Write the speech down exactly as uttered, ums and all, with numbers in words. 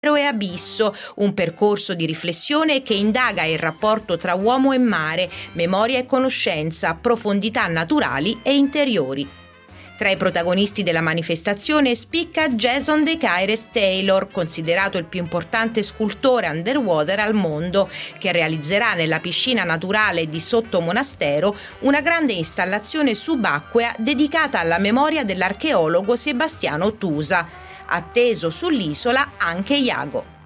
e Abisso, un percorso di riflessione che indaga il rapporto tra uomo e mare, memoria e conoscenza, profondità naturali e interiori. Tra i protagonisti della manifestazione spicca Jason De Caires Taylor, considerato il più importante scultore underwater al mondo, che realizzerà nella piscina naturale di Sotto Monastero una grande installazione subacquea dedicata alla memoria dell'archeologo Sebastiano Tusa. Atteso sull'isola anche Iago.